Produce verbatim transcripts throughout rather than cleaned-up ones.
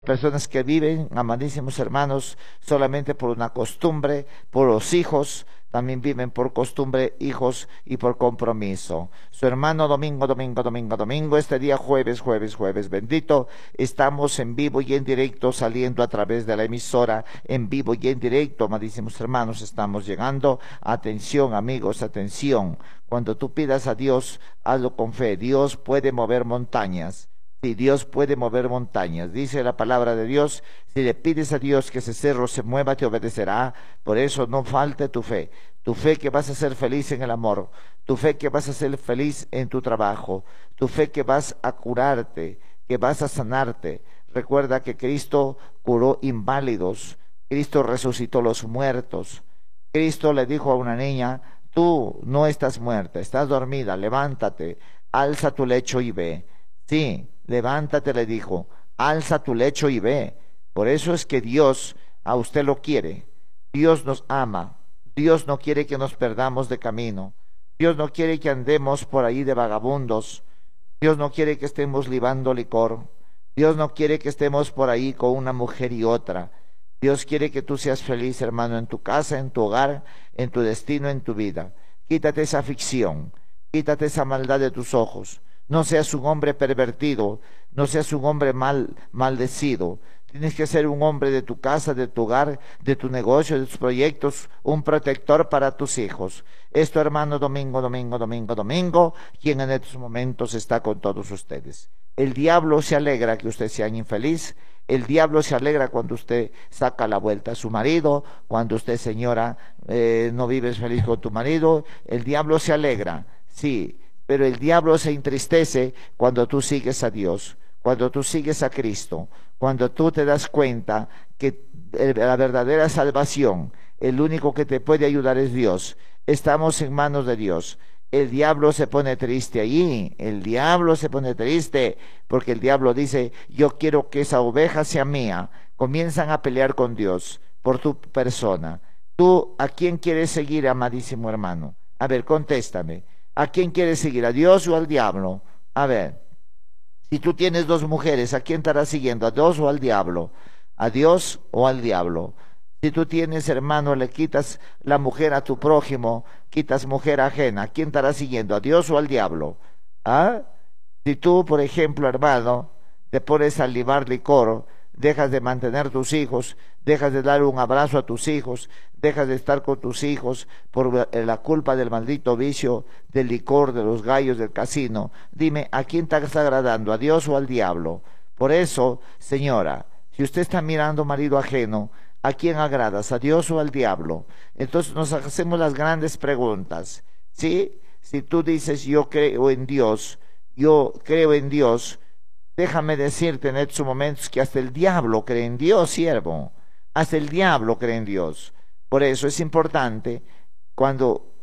Personas que viven, amadísimos hermanos, solamente por una costumbre, por los hijos, también viven por costumbre, hijos y por compromiso. Su hermano domingo, domingo, domingo, domingo, este día jueves, jueves, jueves bendito, estamos en vivo y en directo saliendo a través de la emisora, en vivo y en directo, amadísimos hermanos, estamos llegando. Atención amigos, atención, cuando tú pidas a Dios, hazlo con fe, Dios puede mover montañas. Sí, Dios puede mover montañas. Dice la palabra de Dios, si le pides a Dios que ese cerro se mueva, te obedecerá. Por eso no falte tu fe. Tu fe que vas a ser feliz en el amor. Tu fe que vas a ser feliz en tu trabajo. Tu fe que vas a curarte, que vas a sanarte. Recuerda que Cristo curó inválidos. Cristo resucitó los muertos. Cristo le dijo a una niña, tú no estás muerta, estás dormida, levántate, alza tu lecho y ve. Sí, levántate, le dijo, alza tu lecho y ve. Por eso es que Dios a usted lo quiere. Dios nos ama. Dios no quiere que nos perdamos de camino. Dios no quiere que andemos por ahí de vagabundos. Dios no quiere que estemos libando licor. Dios no quiere que estemos por ahí con una mujer y otra. Dios quiere que tú seas feliz, hermano, en tu casa, en tu hogar, en tu destino, en tu vida. Quítate esa ficción. Quítate esa maldad de tus ojos. No seas un hombre pervertido, no seas un hombre mal, maldecido. Tienes que ser un hombre de tu casa, de tu hogar, de tu negocio, de tus proyectos, un protector para tus hijos. Esto, hermano, domingo, domingo, domingo, domingo, quien en estos momentos está con todos ustedes. El diablo se alegra que usted sea infeliz. El diablo se alegra cuando usted saca la vuelta a su marido, cuando usted, señora, eh, no vives feliz con tu marido. El diablo se alegra, sí. Pero el diablo se entristece cuando tú sigues a Dios, cuando tú sigues a Cristo, cuando tú te das cuenta que la verdadera salvación, el único que te puede ayudar es Dios. Estamos en manos de Dios. El diablo se pone triste allí, el diablo se pone triste, porque el diablo dice, yo quiero que esa oveja sea mía. Comienzan a pelear con Dios por tu persona. ¿Tú a quién quieres seguir, amadísimo hermano? A ver, contéstame. ¿A quién quieres seguir? ¿A Dios o al diablo? A ver, si tú tienes dos mujeres, ¿a quién estarás siguiendo? ¿A Dios o al diablo? ¿A Dios o al diablo? Si tú tienes, hermano, le quitas la mujer a tu prójimo, quitas mujer ajena, ¿a quién estarás siguiendo? ¿A Dios o al diablo? ¿Ah? Si tú, por ejemplo, hermano, te pones a libar licor, dejas de mantener tus hijos, dejas de dar un abrazo a tus hijos, dejas de estar con tus hijos por la culpa del maldito vicio del licor, de los gallos del casino. Dime, ¿a quién te está agradando? ¿A Dios o al diablo? Por eso, señora, si usted está mirando marido ajeno, ¿a quién agradas? ¿A Dios o al diablo? Entonces nos hacemos las grandes preguntas, ¿sí? Si tú dices, yo creo en Dios, yo creo en Dios, déjame decirte en estos momentos que hasta el diablo cree en Dios, siervo. Hasta el diablo cree en Dios. Por eso es importante, cuando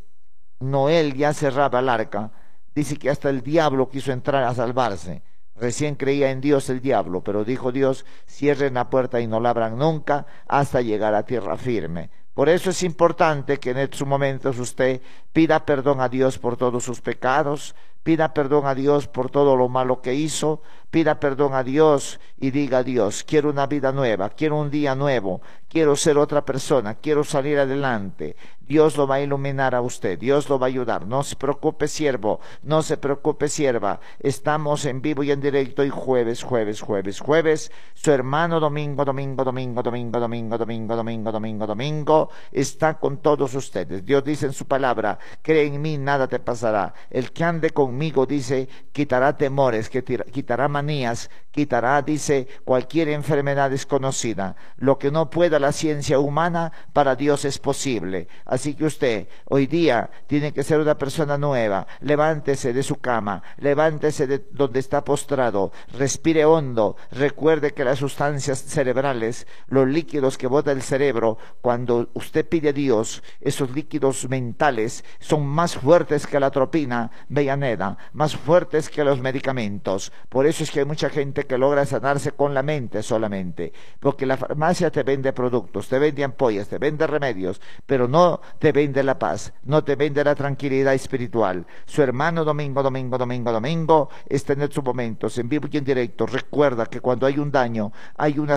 Noé ya cerraba el arca, dice que hasta el diablo quiso entrar a salvarse. Recién creía en Dios el diablo, pero dijo Dios, cierren la puerta y no la abran nunca hasta llegar a tierra firme. Por eso es importante que en estos momentos usted pida perdón a Dios por todos sus pecados, pida perdón a Dios por todo lo malo que hizo, pida perdón a Dios y diga a Dios, quiero una vida nueva, quiero un día nuevo, quiero ser otra persona, quiero salir adelante. Dios lo va a iluminar a usted, Dios lo va a ayudar. No se preocupe, siervo, no se preocupe, sierva. Estamos en vivo y en directo y jueves, jueves, jueves, jueves. Su hermano domingo, domingo, domingo, domingo, domingo, domingo, domingo, domingo, domingo, está con todos ustedes. Dios dice en su palabra, cree en mí, nada te pasará. El que ande conmigo, dice, quitará temores, quitará manías, quitará, dice, cualquier enfermedad desconocida. Lo que no pueda la ciencia humana, para Dios es posible. Así que usted hoy día tiene que ser una persona nueva. Levántese de su cama, levántese de donde está postrado, respire hondo, recuerde que las sustancias cerebrales, los líquidos que bota el cerebro, cuando usted pide a Dios, esos líquidos mentales son más fuertes que la atropina vellaneda, más fuertes que los medicamentos. Por eso es es que hay mucha gente que logra sanarse con la mente solamente, porque la farmacia te vende productos, te vende ampollas, te vende remedios, pero no te vende la paz, no te vende la tranquilidad espiritual. Su hermano domingo, domingo, domingo, domingo está en estos momentos en vivo y en directo. Recuerda que cuando hay un daño, hay una